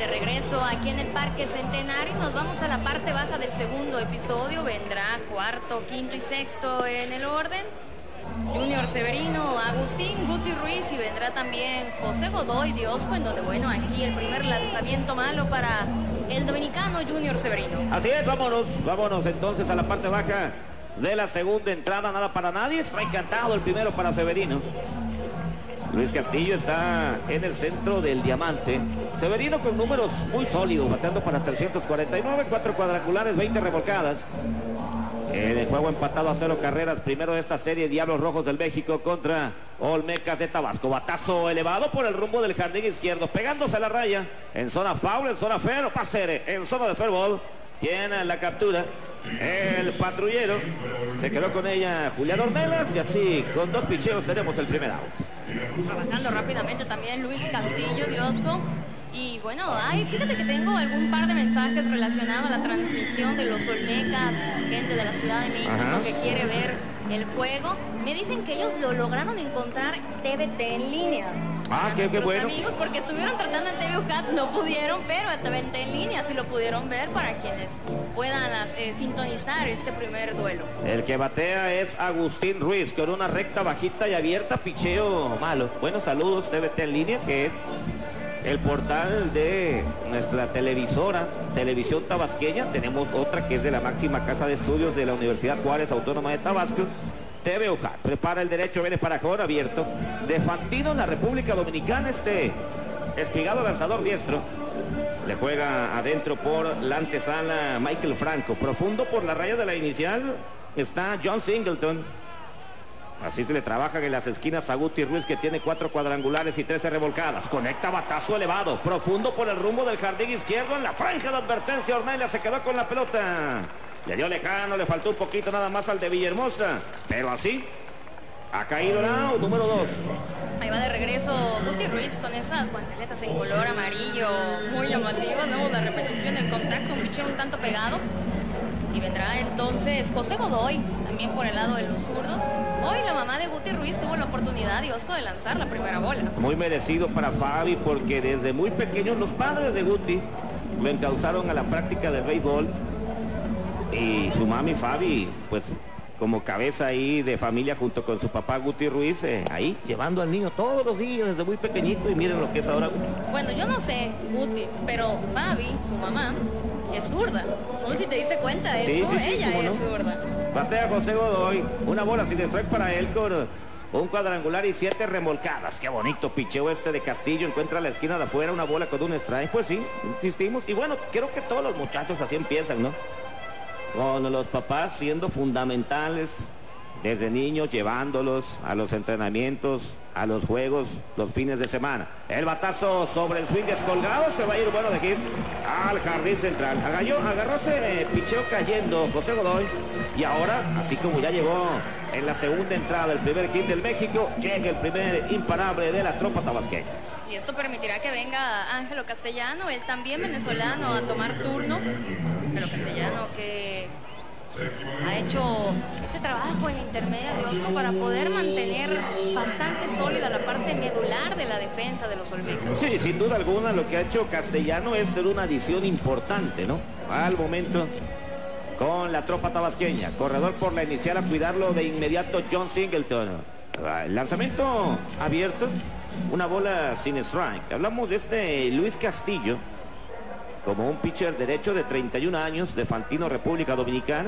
De regreso aquí en el Parque Centenario, nos vamos a la parte baja del segundo episodio. Vendrá cuarto, quinto y sexto en el orden. Junior Severino, Agustín Guti Ruiz y vendrá también José Godoy Diosco, en donde, bueno, aquí el primer lanzamiento malo para el dominicano Junior Severino. Así es, vámonos entonces a la parte baja de la segunda entrada. Nada para nadie, está encantado el primero para Severino. Luis Castillo está en el centro del diamante. Severino con números muy sólidos, bateando para 349, 4 cuadrangulares, 20 revolcadas. En el juego empatado a 0 carreras, primero de esta serie, Diablos Rojos del México contra Olmecas de Tabasco. Batazo elevado por el rumbo del jardín izquierdo, pegándose a la raya, en zona foul, en zona fair, pase en zona de fair ball. Tiene la captura el patrullero, se quedó con ella Julián Ornelas y así con 2 picheos tenemos el primer out. Trabajando rápidamente también Luis Castillo Diosco. Y bueno, fíjate que tengo algún par de mensajes relacionados a la transmisión de los Olmecas, gente de la Ciudad de México. Ajá. Que quiere ver el juego. Me dicen que ellos lo lograron encontrar TVT en línea. Qué bueno. Amigos, porque estuvieron tratando en TV UCAT, no pudieron, pero a TVT en línea sí lo pudieron ver para quienes puedan sintonizar este primer duelo. El que batea es Agustín Ruiz, con una recta bajita y abierta, picheo malo. Buenos saludos, TVT en línea, que es el portal de nuestra televisora, Televisión Tabasqueña. Tenemos otra que es de la máxima casa de estudios de la Universidad Juárez Autónoma de Tabasco, TV UJAT. Prepara el derecho, viene para jugador abierto. De Fantino en la República Dominicana, espigado lanzador diestro. Le juega adentro por la antesala Michael Franco. Profundo por la raya de la inicial está John Singleton. Así se le trabajan en las esquinas a Guti Ruiz, que tiene 4 cuadrangulares y 13 revolcadas. Conecta batazo elevado, profundo por el rumbo del jardín izquierdo. En la franja de advertencia, Ornelas se quedó con la pelota. Le dio lejano, le faltó un poquito nada más al de Villahermosa. Pero así, ha caído el out, número 2. Ahí va de regreso Guti Ruiz con esas guanteletas en color amarillo muy llamativo, ¿no? La repetición del contacto, un picheo un tanto pegado. Y vendrá entonces José Godoy, también por el lado de los zurdos. Hoy la mamá de Guti Ruiz tuvo la oportunidad, Diosco, de lanzar la primera bola. Muy merecido para Fabi, porque desde muy pequeño los padres de Guti lo encauzaron a la práctica del béisbol. Y su mami Fabi, pues como cabeza ahí de familia junto con su papá Guti Ruiz, ahí llevando al niño todos los días desde muy pequeñito. Y miren lo que es ahora Guti. Bueno, yo no sé Guti, pero Fabi, su mamá, es zurda. No sé si te diste cuenta de eso. Sí, ella es zurda. Batea José Godoy, una bola sin strike para él con un cuadrangular y 7 remolcadas. Qué bonito picheo de Castillo. Encuentra la esquina de afuera, una bola con un strike. Pues sí, insistimos. Y bueno, creo que todos los muchachos así empiezan, ¿no? Con los papás siendo fundamentales desde niños, llevándolos a los entrenamientos, a los juegos, los fines de semana. El batazo sobre el swing descolgado, se va a ir bueno de hit al jardín central. Agarróse picheo cayendo José Godoy. Y ahora, así como ya llegó en la segunda entrada el primer hit del México, llega el primer imparable de la tropa tabasqueña. Y esto permitirá que venga Ángelo Castellano, él también venezolano, a tomar turno. Ángelo Castellano, que ha hecho ese trabajo en la intermedia de Osco para poder mantener bastante sólida la parte medular de la defensa de los Olmecas. Sí, sin duda alguna lo que ha hecho Castellano es ser una adición importante, ¿no? Al momento con la tropa tabasqueña. Corredor por la inicial, a cuidarlo de inmediato John Singleton. El lanzamiento abierto, una bola sin strike. Hablamos de Luis Castillo como un pitcher derecho de 31 años, de Fantino, República Dominicana.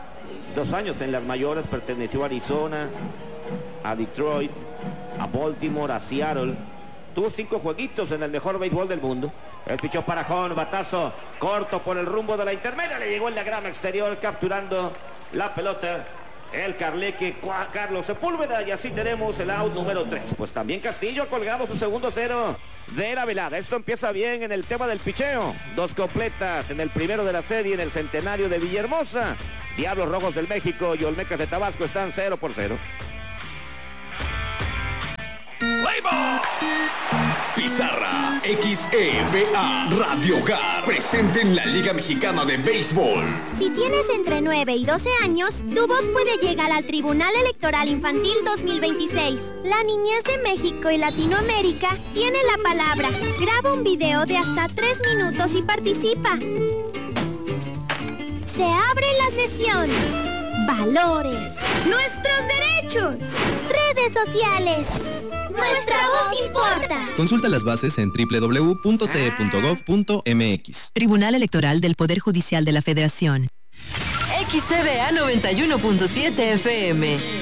2 años en las mayores, perteneció a Arizona, a Detroit, a Baltimore, a Seattle. Tuvo 5 jueguitos en el mejor béisbol del mundo. El pichó para Jón, batazo corto por el rumbo de la intermedia. Le llegó en la grama exterior, capturando la pelota el carleque Carlos Sepúlveda. Y así tenemos el out número 3. Pues también Castillo ha colgado su segundo 0 de la velada. Esto empieza bien en el tema del picheo. 2 completas en el primero de la serie en el centenario de Villahermosa. Diablos Rojos del México y Olmecas de Tabasco están 0-0. Pizarra XEVA Radio Hogar, presente en la Liga Mexicana de Béisbol. Si tienes entre 9 y 12 años, tu voz puede llegar al Tribunal Electoral Infantil 2026. La niñez de México y Latinoamérica tiene la palabra. Graba un video de hasta 3 minutos y participa. Se abre la sesión. Valores. Nuestros derechos. Redes sociales. Nuestra voz importa. Consulta las bases en www.te.gov.mx. Tribunal Electoral del Poder Judicial de la Federación. XCBA 91.7 FM.